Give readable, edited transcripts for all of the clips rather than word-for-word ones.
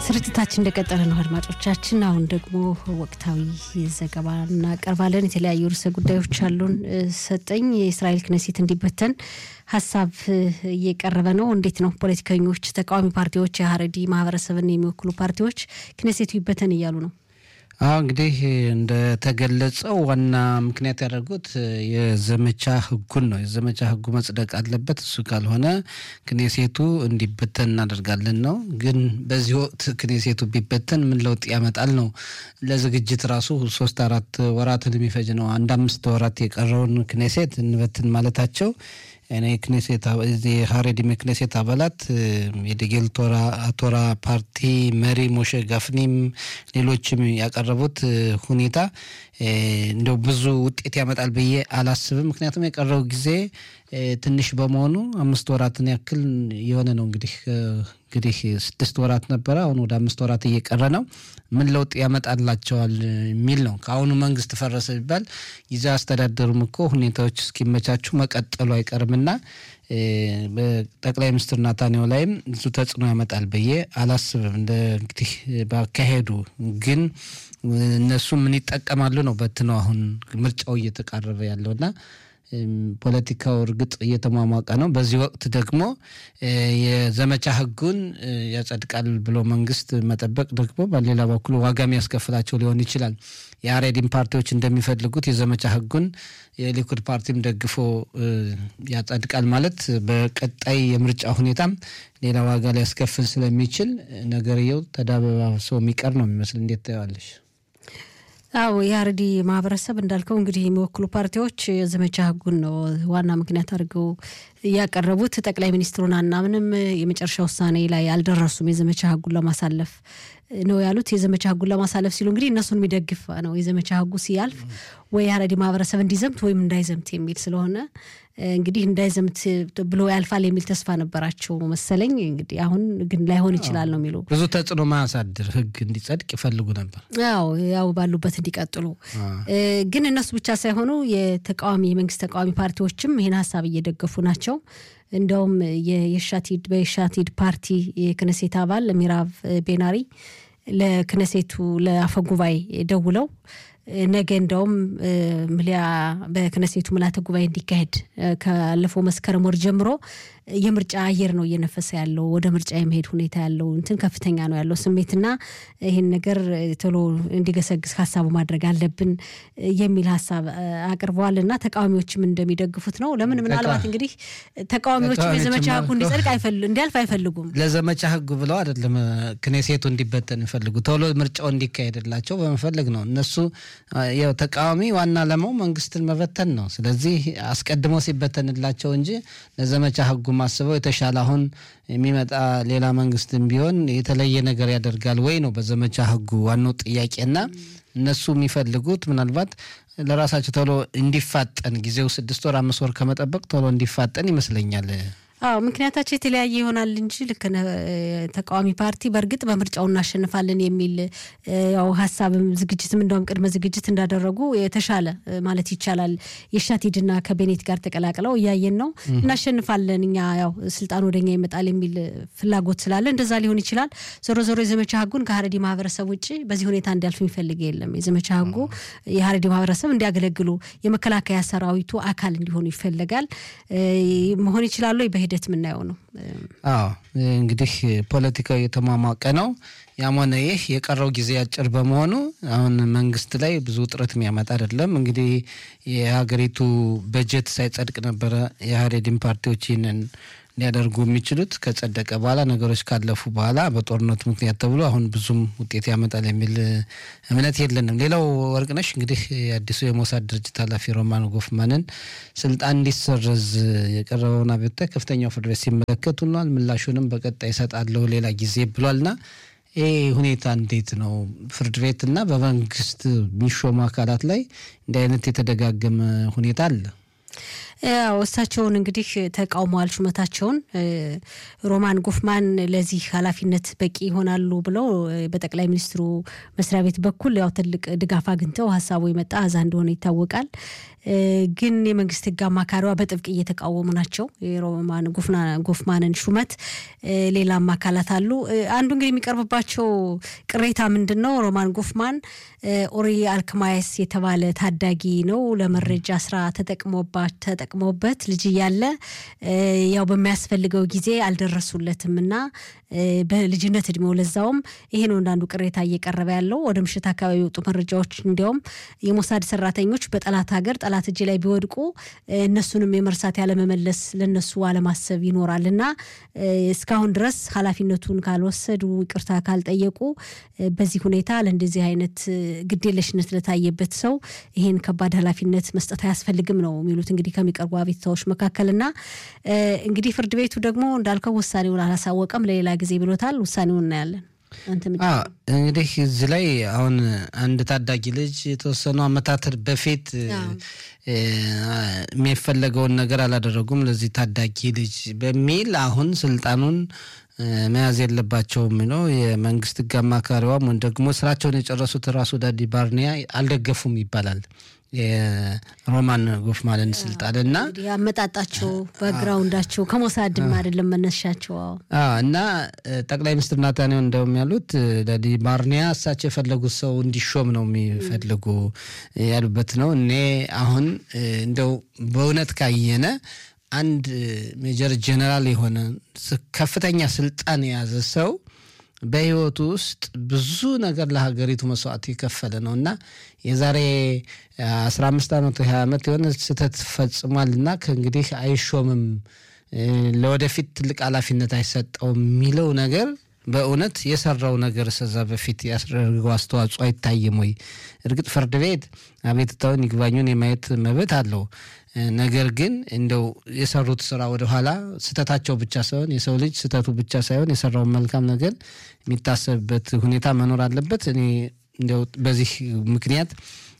ስርጭታችን እንደቀጠለ ነው አድማጮቻችን። አሁን ደግሞ ወቅታዊ ዘገባ እናቀርባለን። የተለያዩ ርዕሰ ጉዳዮች አሉን። ሰጠኝ የእስራኤል ክኔሴት እንዲበተን ሐሳብ እየቀረበ ነው። እንዴት ነው? ፖለቲከኞች፣ ተቃዋሚ ፓርቲዎች፣ የሀረዲ ማህበረሰብን የሚወክሉ ፓርቲዎች ክኔሴቱ ይበተን እያሉ ነው። እንግዲህ እንደተገለጸው ዋና ምክንያት ያደርጉት የዘመቻ ህጉን ነው። የዘመቻ ህጉ መጽደቅ አለበት። እሱ ካልሆነ ክኔሴቱ እንዲበተን እናደርጋለን ነው። ግን በዚህ ወቅት ክኔሴቱ ቢበተን ምን ለውጥ ያመጣል ነው? ለዝግጅት ራሱ 3-4 ወራትን የሚፈጅ ነው። 1-5 ወራት የቀረውን ክኔሴት እንበትን ማለታቸው እኔ ክኔሴት የሀረዲ ክኔሴት አባላት የደጌል ቶራ ፓርቲ መሪ ሞሼ ጋፍኒም ሌሎችም ያቀረቡት ሁኔታ እንደው ብዙ ውጤት ያመጣል ብዬ አላስብም። ምክንያቱም የቀረው ጊዜ ትንሽ በመሆኑ 5 ወራትን ያክል የሆነ ነው። እንግዲህ 6 ወራት ነበረ። አሁን ወደ 5 ወራት እየቀረ ነው። ምን ለውጥ ያመጣላቸዋል የሚል ነው። ከአሁኑ መንግስት ፈረሰ ቢባል ይዛ አስተዳደሩም እኮ ሁኔታዎች እስኪመቻቹ መቀጠሉ አይቀርምና በጠቅላይ ሚኒስትር ናታንያሁ ላይም ብዙ ተጽዕኖ ያመጣል ብዬ አላስብም። እንግዲህ ባካሄዱ ግን እነሱ ምን ይጠቀማሉ ነው በትነው አሁን ምርጫው እየተቃረበ ያለውና ፖለቲካው እርግጥ እየተሟሟቀ ነው። በዚህ ወቅት ደግሞ የዘመቻ ህጉን ያጸድቃል ብሎ መንግስት መጠበቅ ደግሞ በሌላ በኩል ዋጋም ያስከፍላቸው ሊሆን ይችላል። የሀረዲም ፓርቲዎች እንደሚፈልጉት የዘመቻ ህጉን የሊኩድ ፓርቲም ደግፎ ያጸድቃል ማለት በቀጣይ የምርጫ ሁኔታም ሌላ ዋጋ ሊያስከፍል ስለሚችል ነገርየው ተዳበባብሶ የሚቀር ነው የሚመስል። እንዴት ታያለሽ? የሀረዲ ማህበረሰብ እንዳልከው እንግዲህ የሚወክሉ ፓርቲዎች የዘመቻ ህጉን ነው ዋና ምክንያት አድርገው ያቀረቡት። ጠቅላይ ሚኒስትሩን አናምንም፣ የመጨረሻ ውሳኔ ላይ አልደረሱም፣ የዘመቻ ህጉን ለማሳለፍ ነው ያሉት። የዘመቻ ህጉን ለማሳለፍ ሲሉ እንግዲህ እነሱን የሚደግፍ ነው። የዘመቻ ህጉ ሲያልፍ ወይ የሀረዲ ማህበረሰብ እንዲዘምት ወይም እንዳይዘምት የሚል ስለሆነ እንግዲህ እንዳይዘምት ብሎ ያልፋል የሚል ተስፋ ነበራቸው መሰለኝ። እንግዲህ አሁን ግን ላይሆን ይችላል ነው የሚሉ ብዙ ተጽዕኖ ማያሳድር ህግ እንዲጸድቅ ይፈልጉ ነበር። ያው ባሉበት እንዲቀጥሉ ግን እነሱ ብቻ ሳይሆኑ የመንግስት ተቃዋሚ ፓርቲዎችም ይህን ሀሳብ እየደገፉ ናቸው። እንደውም በየሻቲድ ፓርቲ የክኔሴት አባል ሚራቭ ቤናሪ ለክኔሴቱ ለአፈጉባኤ ደውለው ነገ እንደውም በክኔሴቱ ምልዓተ ጉባኤ እንዲካሄድ ካለፈው መስከረም ወር ጀምሮ የምርጫ አየር ነው እየነፈሰ ያለው፣ ወደ ምርጫ የመሄድ ሁኔታ ያለው ከፍተኛ ነው ያለው ስሜትና ይህን ነገር ቶሎ እንዲገሰግስ ሀሳቡ ማድረግ አለብን የሚል ሀሳብ አቅርበዋልና ተቃዋሚዎችም እንደሚደግፉት ነው። ለምን ምናልባት እንግዲህ ተቃዋሚዎችም የዘመቻ ህጉ እንዲያልፍ አይፈልጉም። ለዘመቻ ህጉ ብለው አይደለም ክኔሴቱ እንዲበተን ይፈልጉ፣ ቶሎ ምርጫው እንዲካሄድላቸው በመፈለግ ነው። እነሱ ያው ተቃዋሚ ዋና ዓላማው መንግስትን መበተን ነው። ስለዚህ አስቀድሞ ሲበተንላቸው እንጂ ለዘመቻ ህጉ ማስበው የተሻለ አሁን የሚመጣ ሌላ መንግስትም ቢሆን የተለየ ነገር ያደርጋል ወይ ነው በዘመቻ ህጉ ዋናው ጥያቄና እነሱ የሚፈልጉት ምናልባት ለራሳቸው ቶሎ እንዲፋጠን ጊዜው 6 ወር 5 ወር ከመጠበቅ ቶሎ እንዲፋጠን ይመስለኛል። ምክንያታቸው የተለያየ ይሆናል እንጂ ልክ ተቃዋሚ ፓርቲ በእርግጥ በምርጫው እናሸንፋለን የሚል ያው ሀሳብም ዝግጅትም እንደውም ቅድመ ዝግጅት እንዳደረጉ የተሻለ ማለት ይቻላል የሻቲድና ከቤኔት ጋር ተቀላቅለው እያየን ነው። እናሸንፋለን እኛ ያው ስልጣን ወደኛ ይመጣል የሚል ፍላጎት ስላለ እንደዛ ሊሆን ይችላል። ዞሮ የዘመቻ ህጉን ከሀረዲ ማህበረሰብ ውጪ በዚህ ሁኔታ እንዲያልፍ የሚፈልግ የለም። የዘመቻ ህጉ የሀረዲ ማህበረሰብ እንዲያገለግሉ የመከላከያ ሰራዊቱ አካል እንዲሆኑ ይፈልጋል። መሆን ይችላል ወይ ሂደት ምናየው ነው። እንግዲህ ፖለቲካው የተሟሟቀ ነው። ያም ሆነ ይህ የቀረው ጊዜ አጭር በመሆኑ አሁን መንግስት ላይ ብዙ ውጥረት የሚያመጣ አይደለም። እንግዲህ የሀገሪቱ በጀት ሳይጸድቅ ነበረ የሀረዲን ፓርቲዎች ይህንን ሊያደርጉ የሚችሉት። ከጸደቀ በኋላ ነገሮች ካለፉ በኋላ በጦርነቱ ምክንያት ተብሎ አሁን ብዙም ውጤት ያመጣል የሚል እምነት የለንም። ሌላው ወርቅነሽ እንግዲህ የአዲሱ የሞሳድ ድርጅት ኃላፊ ሮማን ጎፍማንን ስልጣን እንዲሰረዝ የቀረበውን አቤቱታ ከፍተኛው ፍርድ ቤት ሲመለከቱ ሆኗል። ምላሹንም በቀጣይ ይሰጣለሁ ሌላ ጊዜ ብሏልና ይህ ሁኔታ እንዴት ነው? ፍርድ ቤትና በመንግስት የሚሾሙ አካላት ላይ እንዲህ አይነት የተደጋገመ ሁኔታ አለ። እሳቸውን እንግዲህ ተቃውመዋል ሹመታቸውን ሮማን ጎፍማን ለዚህ ኃላፊነት በቂ ይሆናሉ ብለው በጠቅላይ ሚኒስትሩ መስሪያ ቤት በኩል ያው ትልቅ ድጋፍ አግኝተው ሐሳቡ የመጣ አዛ እንደሆነ ይታወቃል ግን የመንግስት ህግ አማካሪዋ በጥብቅ እየተቃወሙ ናቸው የሮማን ጎፍማንን ሹመት ሌላም አካላት አሉ አንዱ እንግዲህ የሚቀርብባቸው ቅሬታ ምንድነው ሮማን ጎፍማን ኦሪ አልክማይስ የተባለ ታዳጊ ነው ለመረጃ ስራ ተጠቅሞበት ልጅ ያለ ያው በሚያስፈልገው ጊዜ አልደረሱለትምና በልጅነት እድሜው ለዛውም ይሄ ነው እንዳንዱ ቅሬታ እየቀረበ ያለው ወደ ምሽት አካባቢ ወጡ መረጃዎች እንዲያውም የሞሳድ ሰራተኞች በጠላት ሀገር ጠላት እጅ ላይ ቢወድቁ እነሱንም የመርሳት ያለ መመለስ ለነሱ አለማሰብ ይኖራልና እስካሁን ድረስ ኃላፊነቱን ካልወሰዱ ይቅርታ ካልጠየቁ በዚህ ሁኔታ ለእንደዚህ አይነት ግዴለሽነት ለታየበት ሰው ይሄን ከባድ ኃላፊነት መስጠት ያስፈልግም ነው የሚሉት እንግዲህ ከሚቀርቡ አቤቱታዎች መካከልና እንግዲህ ፍርድ ቤቱ ደግሞ እንዳልከው ውሳኔውን አላሳወቀም ለሌላ ጊዜ ብሎታል ውሳኔውን እናያለን እንግዲህ እዚህ ላይ አሁን አንድ ታዳጊ ልጅ የተወሰኑ አመታት በፊት የሚፈለገውን ነገር አላደረጉም ለዚህ ታዳጊ ልጅ በሚል አሁን ስልጣኑን መያዝ የለባቸውም ነው የመንግስት ህግ አማካሪዋም ወን ደግሞ ስራቸውን የጨረሱት ራሱ ዳዲ ባርኒያ አልደገፉም ይባላል የሮማን ጎፍማንን ስልጣንና ያመጣጣቸው ባክግራውንዳቸው ከሞሳድም አይደለም መነሻቸው እና ጠቅላይ ሚኒስትር ናታንያሁ እንደውም ያሉት ዳዲ ባርኒያ እሳቸው የፈለጉት ሰው እንዲሾም ነው የሚፈልጉ ያሉበት ነው እኔ አሁን እንደው በእውነት ካየነ አንድ ሜጀር ጀነራል የሆነ ከፍተኛ ስልጣን የያዘ ሰው በህይወቱ ውስጥ ብዙ ነገር ለሀገሪቱ መስዋዕት ይከፈለ ነውና የዛሬ 15 አመት 20 አመት የሆነ ስህተት ፈጽሟልና ከእንግዲህ አይሾምም ለወደፊት ትልቅ ኃላፊነት አይሰጠውም የሚለው ነገር በእውነት የሰራው ነገር ሰዛ በፊት ያስደረገው አስተዋጽኦ አይታየም ወይ እርግጥ ፍርድ ቤት አቤቱታውን ይግባኙን የማየት መብት አለው ነገር ግን እንደው የሰሩት ስራ ወደ ኋላ ስተታቸው ብቻ ሳይሆን የሰው ልጅ ስተቱ ብቻ ሳይሆን የሰራው መልካም ነገር የሚታሰብበት ሁኔታ መኖር አለበት እኔ እንደው በዚህ ምክንያት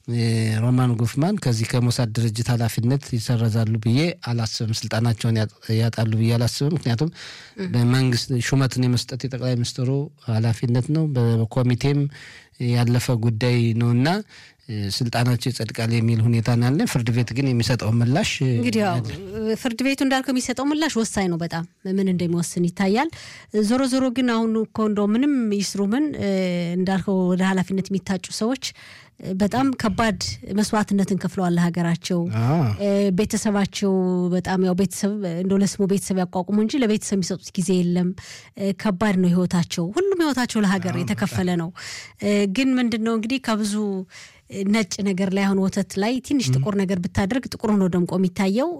ሮማን ጎፍማን ከዚህ ከሞሳድ ድርጅት ኃላፊነት ይሰረዛሉ ብዬ አላስብም ስልጣናቸውን ያጣሉ ብዬ አላስብም ምክንያቱም በመንግስት ሹመትን የመስጠት የጠቅላይ ሚኒስትሩ ኃላፊነት ነው በኮሚቴም ያለፈ ጉዳይ ነውና ስልጣናቸው ይጸድቃል የሚል ሁኔታ አለ ፍርድ ቤት ግን የሚሰጠው ምላሽ እንግዲህ ፍርድ ቤቱ እንዳልከው የሚሰጠው ምላሽ ወሳኝ ነው በጣም ምን እንደሚወስን ይታያል ዞሮ ግን አሁን ኮንዶ ምንም ይስሩ ምን እንዳልከው ወደ ኃላፊነት የሚታጩ ሰዎች በጣም ከባድ መስዋዕትነትን ከፍለዋል ለሀገራቸው ቤተሰባቸው በጣም ያው ቤተሰብ እንደው ለስሙ ቤተሰብ ያቋቁሙ እንጂ ለቤተሰብ የሚሰጡት ጊዜ የለም ከባድ ነው ህይወታቸው ሁሉም ህይወታቸው ለሀገር የተከፈለ ነው ግን ምንድነው እንግዲህ ከብዙ ነጭ ነገር ላይ አሁን ወተት ላይ ትንሽ ጥቁር ነገር ብታደርግ ጥቁር ነው ደምቆ የሚታየው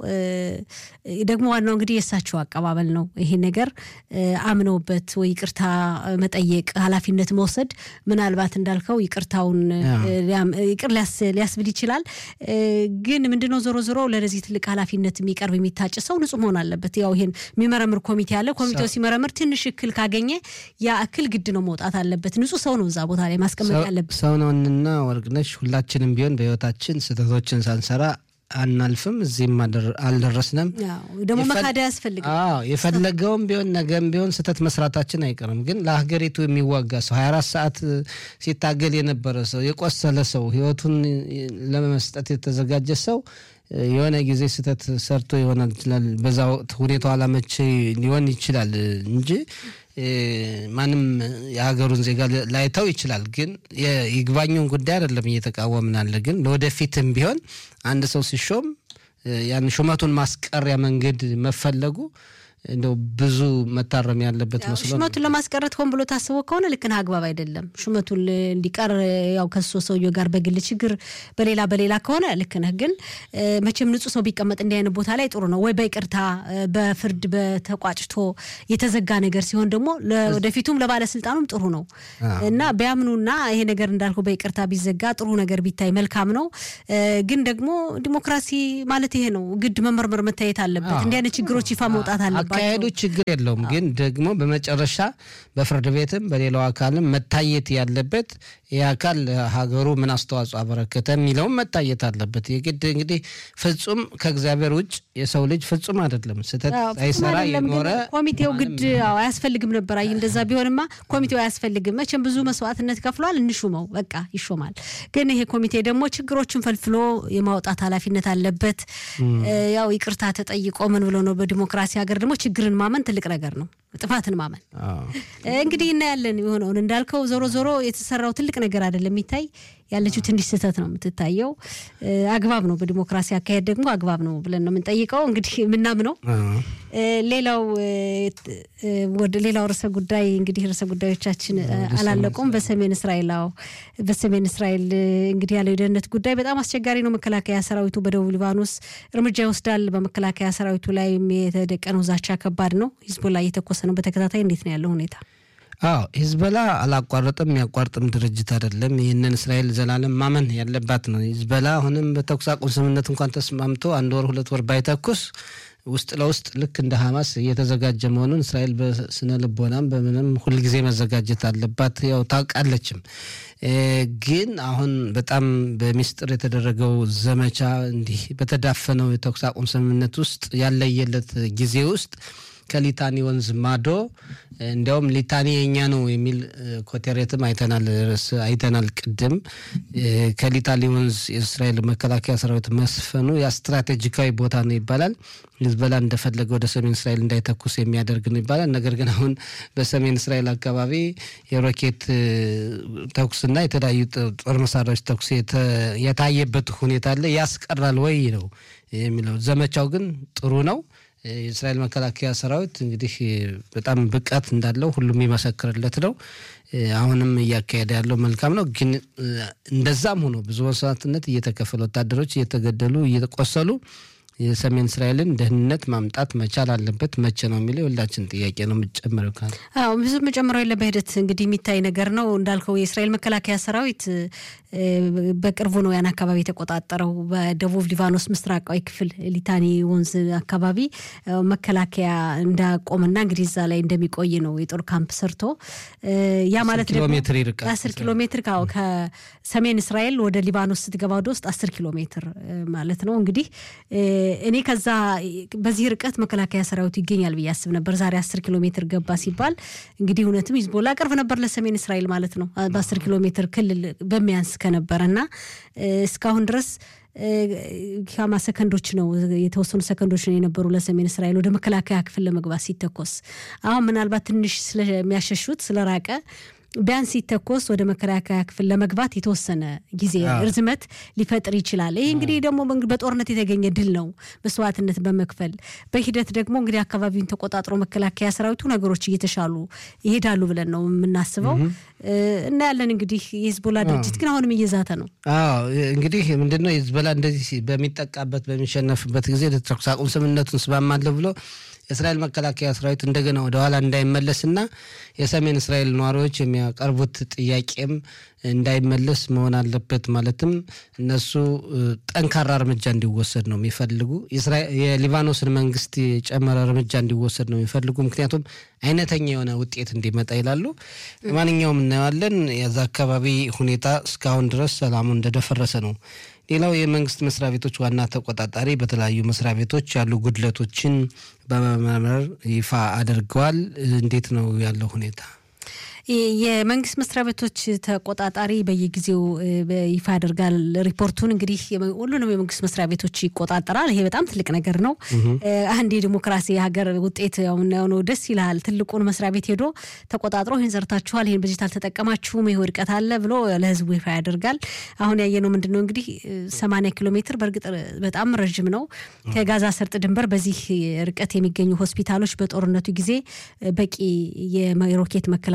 ደግሞ ዋናው እንግዲህ የሳቸው አቀባበል ነው ይሄ ነገር አምነውበት ወይ ይቅርታ መጠየቅ ኃላፊነት መውሰድ ምናልባት እንዳልከው ይቅርታውን ይቅር ሊያስብል ይችላል ግን ምንድነው ዞሮ ለዚህ ትልቅ ኃላፊነት የሚቀርብ የሚታጭ ሰው ንጹህ መሆን አለበት ያው ይሄን የሚመረምር ኮሚቴ አለ ኮሚቴው ሲመረምር ትንሽ እክል ካገኘ ያ እክል ግድ ነው መውጣት አለበት ንጹህ ሰው ነው እዛ ቦታ ላይ ማስቀመጥ ያለበት ሰው ነውና ወርቅነሽ ሁላችንም ቢሆን በህይወታችን ስተቶችን ሳንሰራ አናልፍም እዚህም አልደረስንም ደሞ መካዳ ያስፈልጋል የፈለገውም ቢሆን ነገም ቢሆን ስተት መስራታችን አይቀርም ግን ለሀገሪቱ የሚዋጋ ሰው 24 ሰዓት ሲታገል የነበረ ሰው የቆሰለ ሰው ህይወቱን ለመስጠት የተዘጋጀ ሰው የሆነ ጊዜ ስተት ሰርቶ ይሆናል ይችላል በዛው ሁኔታው አላመቼ ሊሆን ይችላል እንጂ ማንም የሀገሩን ዜጋ ላይተው ይችላል ግን የይግባኙን ጉዳይ አይደለም እየተቃወምናል ግን ለወደፊትም ቢሆን አንድ ሰው ሲሾም ያን ሹመቱን ማስቀሪያ መንገድ መፈለጉ እንደው ብዙ መታረም ያለበት መስሎ ሹመቱን ለማስቀረት ሆን ብሎ ታስቦ ከሆነ ልክና አግባብ አይደለም ሹመቱን እንዲቀር ያው ከሶ ሰውየው ጋር በግል ችግር በሌላ ከሆነ ልክና ግን መቼም ንጹህ ሰው ቢቀመጥ እንዲያነ ቦታ ላይ ጥሩ ነው ወይ በይቅርታ በፍርድ በተቋጭቶ የተዘጋ ነገር ሲሆን ደግሞ ለወደፊቱም ለባለስልጣኑም ጥሩ ነው እና ቢያምኑና ይሄ ነገር እንዳልኩ በይቅርታ ቢዘጋ ጥሩ ነገር ቢታይ መልካም ነው ግን ደግሞ ዲሞክራሲ ማለት ይሄ ነው ግድ መመርመር መታየት አለበት እንዲያነ ችግሮች ይፋ መውጣት አለበት ማካሄዱ ችግር የለውም ግን ደግሞ በመጨረሻ በፍርድ ቤትም በሌላው አካልም መታየት ያለበት ያካል ሀገሩ ምን አስተዋጽኦ አበረከተ የሚለው መታየት አለበት የግድ እንግዲህ ፍጹም ከእግዚአብሔር ውጭ የሰው ልጅ ፍጹም አይደለም ስተት አይሰራ የኖረ ኮሚቴው ግድ አያስፈልግም ነበር አይ እንደዛ ቢሆንማ ኮሚቴው አያስፈልግም መቼም ብዙ መስዋዕትነት ከፍሏል እንሹመው በቃ ይሾማል ግን ይሄ ኮሚቴ ደግሞ ችግሮችን ፈልፍሎ የማውጣት ኃላፊነት አለበት ያው ይቅርታ ተጠይቆ ምን ብሎ ነው በዲሞክራሲ ሀገር ደግሞ ችግርን ማመን ትልቅ ነገር ነው ጥፋትን ማመን እንግዲህ እና ያለን የሆነው እንዳልከው ዞሮ የተሰራው ትልቅ ነገር አይደለም የሚታይ ያለችው ትንሽ ስህተት ነው የምትታየው አግባብ ነው በዲሞክራሲ አካሄድ ደግሞ አግባብ ነው ብለን ነው የምንጠይቀው እንግዲህ ምናምነው ሌላው ርዕሰ ጉዳይ እንግዲህ ርዕሰ ጉዳዮቻችን አላለቁም በሰሜን እስራኤል እንግዲህ ያለው የደህንነት ጉዳይ በጣም አስቸጋሪ ነው መከላከያ ሰራዊቱ በደቡብ ሊባኖስ እርምጃ ይወስዳል በመከላከያ ሰራዊቱ ላይ የተደቀነው ዛቻ ከባድ ነው ሂዝቦላ እየተኮሰ ነው በተከታታይ እንዴት ነው ያለው ሁኔታ ሂዝቦላ አላቋረጠም ያቋርጥም ድርጅት አይደለም ይሄንን እስራኤል ዘላለም ማመን ያለባት ነው ሂዝቦላ አሁንም በተኩስ አቁም ስምምነት እንኳን ተስማምቶ 1 ወር 2 ወር ባይተኩስ ውስጥ ለውስጥ ልክ እንደ ሐማስ እየተዘጋጀ መሆኑን እስራኤል በስነ ልቦናም በምንም ሁሉ ጊዜ መዘጋጀት አለባት ያው ታውቃለችም ግን አሁን በጣም በሚስጥር የተደረገው ዘመቻ እንዲህ በተዳፈነው የተኩስ አቁም ስምምነት ውስጥ ያለየለት ጊዜ ውስጥ ከሊታኒ ወንዝ ማዶ እንዲያውም ሊታኒ የኛ ነው የሚል ኮቴሬትም አይተናል ቅድም ከሊታኒ ወንዝ የእስራኤል መከላከያ ሰራዊት መስፈኑ የስትራቴጂካዊ ቦታ ነው ይባላል ሂዝቦላ እንደፈለገ ወደ ሰሜን እስራኤል እንዳይተኩስ የሚያደርግ ነው ይባላል ነገር ግን አሁን በሰሜን እስራኤል አካባቢ የሮኬት ተኩስና የተለያዩ ጦር መሳሪያዎች ተኩስ የታየበት ሁኔታ አለ ያስቀራል ወይ ነው የሚለው ዘመቻው ግን ጥሩ ነው የእስራኤል መከላከያ ሰራዊት እንግዲህ በጣም ብቃት እንዳለው ሁሉም ይመሰክርለት ነው አሁንም እያካሄደ ያለው መልካም ነው ግን እንደዛም ሆኖ ብዙ መስዋዕትነት እየተከፈለ ወታደሮች እየተገደሉ እየተቆሰሉ የሰሜን እስራኤልን ደህንነት ማምጣት መቻል አለበት መቼ ነው የሚለው ሁላችን ጥያቄ ነው የምጨምረው ካለ ብዙ መጨመረው የለ በሂደት እንግዲህ የሚታይ ነገር ነው እንዳልከው የእስራኤል መከላከያ ሰራዊት በቅርቡ ነው ያን አካባቢ ተቆጣጣረው በደቡብ ሊባኖስ ምስራቃዊ ክፍል ሊታኒ ወንዝ አካባቢ መከላከያ እንዳቆመና እንግዲህ እዛ ላይ እንደሚቆይ ነው የጦር ካምፕ ሰርቶ ያ ማለት ደግሞ 10 ኪሎ ሜትር ከሰሜን እስራኤል ወደ ሊባኖስ ስትገባ ውስጥ 10 ኪሎ ሜትር ማለት ነው እንግዲህ እኔ ከዛ በዚህ ርቀት መከላከያ ሰራዊቱ ይገኛል በያስብ ነበር ዛሬ 10 ኪሎ ሜትር ገባ ሲባል እንግዲህ እውነትም ሂዝቦላ ቅርብ ነበር ለሰሜን እስራኤል ማለት ነው በ10 ኪሎ ሜትር ክልል በሚያንስ ከነበረና እስካሁን ድረስ ከማ ሰከንዶች ነው የተወሰኑ ሰከንዶች ነው የነበሩ ለሰሜን እስራኤል ወደ መከላከያ ክፍል ለመግባት ሲተኮስ አሁን ምናልባት ትንሽ ስለሚያሸሹት ስለራቀ ቢያንስ ሲተኮስ ወደ መከላከያ ክፍል ለመግባት የተወሰነ ጊዜ ርዝመት ሊፈጥር ይችላል ይሄ እንግዲህ ደግሞ በጦርነት የተገኘ ድል ነው መስዋዕትነት በመክፈል በሂደት ደግሞ እንግዲህ አካባቢውን ተቆጣጥሮ መከላከያ ሰራዊቱ ነገሮች እየተሻሉ ይሄዳሉ ብለን ነው የምናስበው እና ያለን እንግዲህ የሂዝቦላ ድርጅት ግን አሁንም እየዛተ ነው እንግዲህ ምንድነው ሂዝቦላ እንደዚህ በሚጠቃበት በሚሸነፍበት ጊዜ ተኩስ አቁም ስምምነቱን ስባማለሁ ብሎ የእስራኤል መከላከያ ሰራዊት እንደገና ወደ ኋላ እንዳይመለስና የሰሜን እስራኤል ነዋሪዎች የሚያቀርቡት ጥያቄም እንዳይመለስ መሆን አለበት ማለትም እነሱ ጠንካራ እርምጃ እንዲወሰድ ነው የሚፈልጉ የሊባኖስን መንግስት የጨመረ እርምጃ እንዲወሰድ ነው የሚፈልጉ ምክንያቱም አይነተኛ የሆነ ውጤት እንዲመጣ ይላሉ ማንኛውም እናያለን የዛ አካባቢ ሁኔታ እስካሁን ድረስ ሰላሙ እንደደፈረሰ ነው ሌላው የመንግስት መስሪያ ቤቶች ዋና ተቆጣጣሪ በተለያዩ መስሪያ ቤቶች ያሉ ጉድለቶችን በመመርመር ይፋ አድርገዋል እንዴት ነው ያለው ሁኔታ የመንግስት መስሪያ ቤቶች ተቆጣጣሪ በየጊዜው ይፋ ያደርጋል ሪፖርቱን እንግዲህ ሁሉንም የመንግስት መስሪያ ቤቶች ይቆጣጣራል ይሄ በጣም ትልቅ ነገር ነው አንድ የዲሞክራሲ ሀገር ውጤት ነው ደስ ይላል ትልቁን መስሪያ ቤት ሄዶ ተቆጣጥሮ ይሄን ዘርታችኋል ይሄን በዲጂታል ተጠቀማችሁም ይሄ ወድቀት አለ ብሎ ለህዝቡ ይፋ ያደርጋል አሁን ያየነው ምንድነው እንግዲህ 80 ኪሎ ሜትር በርግጥ በጣም ረጅም ነው ከጋዛ ሰርጥ ድንበር በዚህ ርቀት የሚገኙ ሆስፒታሎች በጦርነቱ ጊዜ በቂ የሮኬት መከላከያ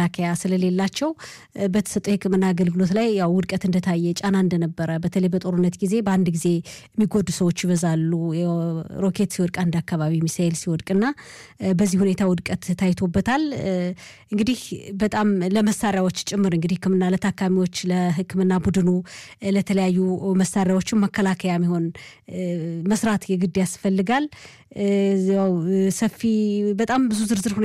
ስለሌላቸው በተሰጠው የሕክምና አገልግሎት ላይ ያው ውድቀት እንደታየ ጫና እንደነበረ በተለይ በጦርነት ጊዜ በአንድ ጊዜ የሚጎዱ ሰዎች ይበዛሉ ሮኬት ሲወድቅ አንድ አካባቢ ሚሳኤል ሲወድቅና በዚህ ሁኔታ ውድቀት ታይቶበታል እንግዲህ በጣም ለመሳሪያዎች ጭምር እንግዲህ ሕክምና ለታካሚዎች ለሕክምና ቡድኑ ለተለያዩ መሳሪያዎች መከላከያ የሚሆን መስራት የግድ ያስፈልጋል ያው ሰፊ በጣም ብዙ ዝርዝር